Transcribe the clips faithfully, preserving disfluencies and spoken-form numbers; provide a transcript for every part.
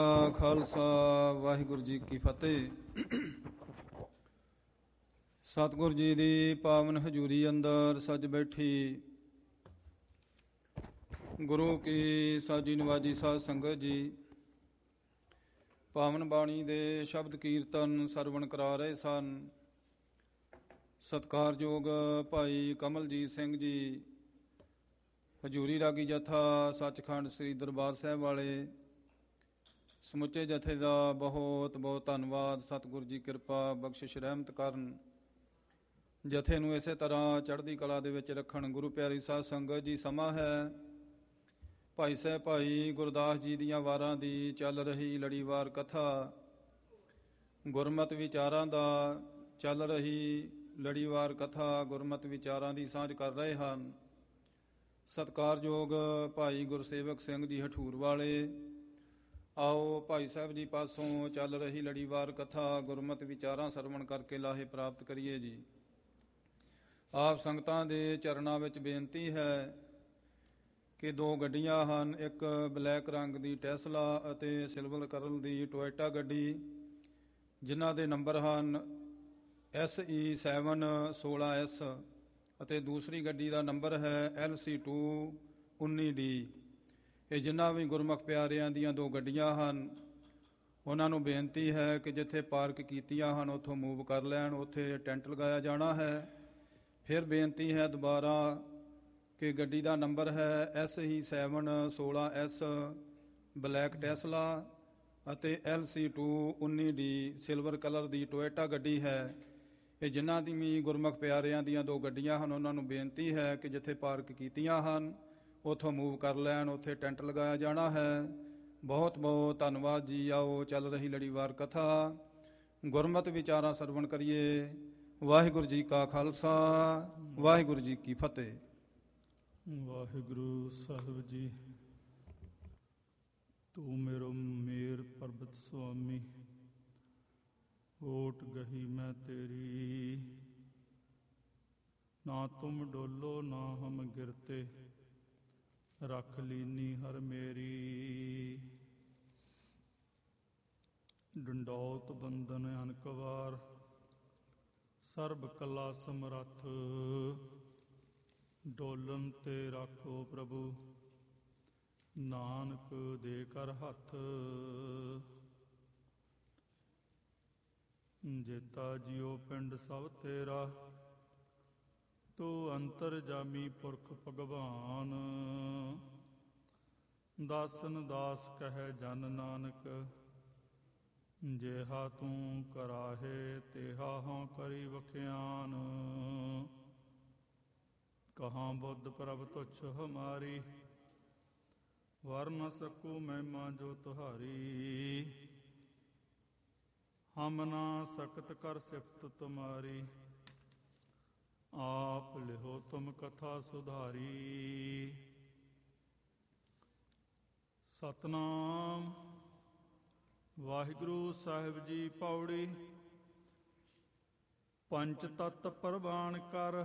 ਖਾਲਸਾ ਵਾਹਿਗੁਰੂ ਜੀ ਕੀ ਫਤਿਹ। ਸਤਿਗੁਰੂ ਜੀ ਦੀ ਪਾਵਨ ਹਜ਼ੂਰੀ ਅੰਦਰ ਸੱਜ ਬੈਠੀ ਗੁਰੂ ਕੀ ਸਾਜੀ ਨਵਾਜੀ ਸਾਧ ਸੰਗਤ ਜੀ, ਪਾਵਨ ਬਾਣੀ ਦੇ ਸ਼ਬਦ ਕੀਰਤਨ ਸਰਵਣ ਕਰਾ ਰਹੇ ਸਨ। ਸਤਿਕਾਰਯੋਗ ਭਾਈ ਕਮਲਜੀਤ ਸਿੰਘ ਜੀ, ਹਜ਼ੂਰੀ ਰਾਗੀ ਜਥਾ ਸੱਚਖੰਡ ਸ੍ਰੀ ਦਰਬਾਰ ਸਾਹਿਬ ਵਾਲੇ, ਸਮੁੱਚੇ ਜਥੇ ਦਾ ਬਹੁਤ ਬਹੁਤ ਧੰਨਵਾਦ। ਸਤਿਗੁਰੂ ਜੀ ਕਿਰਪਾ ਬਖਸ਼ਿਸ਼ ਰਹਿਮਤ ਕਰਨ, ਜਥੇ ਨੂੰ ਇਸੇ ਤਰ੍ਹਾਂ ਚੜ੍ਹਦੀ ਕਲਾ ਦੇ ਵਿੱਚ ਰੱਖਣ। ਗੁਰੂ ਪਿਆਰੀ ਸਾਧ ਸੰਗਤ ਜੀ, ਸਮਾਂ ਹੈ ਭਾਈ ਸਾਹਿਬ ਭਾਈ ਗੁਰਦਾਸ ਜੀ ਦੀਆਂ ਵਾਰਾਂ ਦੀ ਚੱਲ ਰਹੀ ਲੜੀਵਾਰ ਕਥਾ, ਗੁਰਮਤਿ ਵਿਚਾਰਾਂ ਦਾ ਚੱਲ ਰਹੀ ਲੜੀਵਾਰ ਕਥਾ, ਗੁਰਮਤਿ ਵਿਚਾਰਾਂ ਦੀ ਸਾਂਝ ਕਰ ਰਹੇ ਹਨ। ਸਤਿਕਾਰਯੋਗ ਭਾਈ ਗੁਰਸੇਵਕ ਸਿੰਘ ਜੀ ਹਠੂਰ ਵਾਲੇ, ਆਓ ਭਾਈ ਸਾਹਿਬ ਜੀ ਪਾਸੋਂ ਚੱਲ ਰਹੀ ਲੜੀਵਾਰ ਕਥਾ ਗੁਰਮਤਿ ਵਿਚਾਰਾਂ ਸਰਵਣ ਕਰਕੇ ਲਾਹੇ ਪ੍ਰਾਪਤ ਕਰੀਏ ਜੀ। ਆਪ ਸੰਗਤਾਂ ਦੇ ਚਰਨਾਂ ਵਿੱਚ ਬੇਨਤੀ ਹੈ ਕਿ ਦੋ ਗੱਡੀਆਂ ਹਨ, ਇੱਕ ਬਲੈਕ ਰੰਗ ਦੀ ਟੈਸਲਾ ਅਤੇ ਸਿਲਵਰ ਕਲਰ ਦੀ ਟੋਇਟਾ ਗੱਡੀ, ਜਿਨ੍ਹਾਂ ਦੇ ਨੰਬਰ ਹਨ ਐਸ ਈ ਸੈਵਨ ਸੋਲਾਂ ਐਸ ਅਤੇ ਦੂਸਰੀ ਗੱਡੀ ਦਾ ਨੰਬਰ ਹੈ ਐਲ ਸੀ ਟੂ ਉੱਨੀ ਡੀ। ਇਹ ਜਿੰਨਾ ਵੀ ਗੁਰਮੁਖ ਪਿਆਰਿਆਂ ਦੀਆਂ ਦੋ ਗੱਡੀਆਂ ਹਨ, ਉਹਨਾਂ ਨੂੰ ਬੇਨਤੀ ਹੈ ਕਿ ਜਿੱਥੇ ਪਾਰਕ ਕੀਤੀਆਂ ਹਨ ਉੱਥੋਂ ਮੂਵ ਕਰ ਲੈਣ, ਉੱਥੇ ਟੈਂਟ ਲਗਾਇਆ ਜਾਣਾ ਹੈ। ਫਿਰ ਬੇਨਤੀ ਹੈ ਦੁਬਾਰਾ ਕਿ ਗੱਡੀ ਦਾ ਨੰਬਰ ਹੈ ਐਸ ਹੀ ਸੈਵਨ ਸੋਲਾਂ ਐਸ ਬਲੈਕ ਟੈਸਲਾ ਅਤੇ ਐਲ ਸੀ ਟੂ ਉੱਨੀ ਡੀ ਸਿਲਵਰ ਕਲਰ ਦੀ ਟੋਇਟਾ ਗੱਡੀ ਹੈ। ਇਹ ਜਿਨ੍ਹਾਂ ਦੀ ਵੀ ਗੁਰਮੁਖ ਪਿਆਰਿਆਂ ਦੀਆਂ ਦੋ ਗੱਡੀਆਂ ਹਨ, ਉਹਨਾਂ ਨੂੰ ਬੇਨਤੀ ਹੈ ਕਿ ਜਿੱਥੇ ਪਾਰਕ ਕੀਤੀਆਂ ਹਨ ਉੱਥੋਂ ਮੂਵ ਕਰ ਲੈਣ, ਉੱਥੇ ਟੈਂਟ ਲਗਾਇਆ ਜਾਣਾ ਹੈ। ਬਹੁਤ ਬਹੁਤ ਧੰਨਵਾਦ ਜੀ। ਆਓ ਚੱਲ ਰਹੀ ਲੜੀਵਾਰ ਕਥਾ ਗੁਰਮਤਿ ਵਿਚਾਰਾਂ ਸਰਵਣ ਕਰੀਏ। ਵਾਹਿਗੁਰੂ ਜੀ ਕਾ ਖਾਲਸਾ, ਵਾਹਿਗੁਰੂ ਜੀ ਕੀ ਫਤਿਹ। ਵਾਹਿਗੁਰੂ ਸਾਹਿਬ ਜੀ, ਤੂੰ ਮੇਰੋ ਮੇਰ ਪਰਬਤ ਸੁਆਮੀ, ਓਟ ਗਹੀ ਮੈਂ ਤੇਰੀ, ਨਾ ਤੁਮ ਡੋਲੋ ਨਾ ਹਮ ਗਿਰਤੇ, ਰੱਖ ਲੀਨੀ ਹਰ ਮੇਰੀ। ਡੰਡੌਤ ਬੰਦਨ ਅਨਕ ਵਾਰ, ਸਰਬ ਕਲਾ ਸਮਰੱਥ, ਡੋਲਨ ਤੇ ਰਾਖੋ ਪ੍ਰਭੂ, ਨਾਨਕ ਦੇ ਕਰ ਹੱਥ। ਜੇਤਾ ਜਿਉ ਪਿੰਡ ਸਭ ਤੇਰਾ, ਤੂੰ ਅੰਤਰ ਜਾਮੀ ਪੁਰਖ ਭਗਵਾਨ, ਦਾਸਨ ਦਾਸ ਕਹਿ ਜਨ ਨਾਨਕ, ਜੇਹਾ ਤੂੰ ਕਰਾਹੇ ਤੇਹਾ ਹਾਂ ਕਰੀ ਵਖਿਆਨ। ਕਹਾਂ ਬੁੱਧ ਪ੍ਰਭ ਤੁਛ ਹਮਾਰੀ, ਵਰ ਨ ਸਕੂ ਮਹਿਮਾ ਜੋ ਤੁਹਾਰੀ, ਹਮ ਨਾ ਸਕਤ ਕਰ ਸਿਫਤ ਤੁਮਾਰੀ, ਆਪ ਲਿਹੋ ਤੁਮ ਕਥਾ ਸੁਧਾਰੀ। ਸਤਨਾਮ ਵਾਹਿਗੁਰੂ ਸਾਹਿਬ ਜੀ। ਪੌੜੀ। ਪੰਚ ਤਤ ਪ੍ਰਵਾਨ ਕਰ,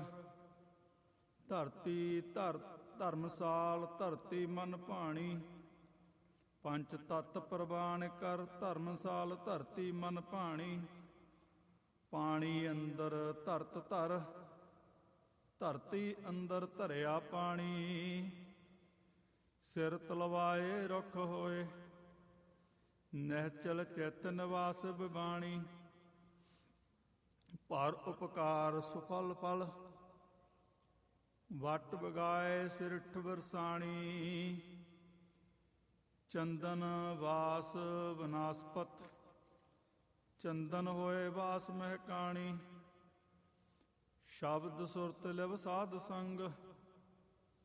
ਧਰਤੀ ਧਰ ਧਰਮਸਾਲ ਧਰਤੀ ਮਨ ਭਾਣੀ। ਪੰਚ ਤਤ ਪ੍ਰਵਾਨ ਕਰ, ਧਰਮਸਾਲ ਧਰਤੀ ਮਨ ਭਾਣੀ। ਪਾਣੀ ਅੰਦਰ ਧਰਤ ਧਰ, ਧਰਤੀ ਅੰਦਰ ਧਰਿਆ ਪਾਣੀ। ਸਿਰ ਤਲਵਾਏ ਰੁੱਖ ਹੋਏ, ਨਿਹਚਲ ਚਿਤ ਨਿਵਾਸ ਬਿਬਾਣੀ। ਪਰ ਉਪਕਾਰ ਸੁਫਲ ਫਲ, ਵਟ ਬਗਾਏ ਸਿਰਠ ਵਰਸਾਣੀ। ਚੰਦਨ ਵਾਸ ਵਿਨਾਸਪਤ, ਚੰਦਨ ਹੋਏ ਵਾਸ ਮਹਿਕਾਣੀ। ਸ਼ਬਦ ਸੁਰਤ ਲਿਵ ਸਾਧ ਸੰਗ,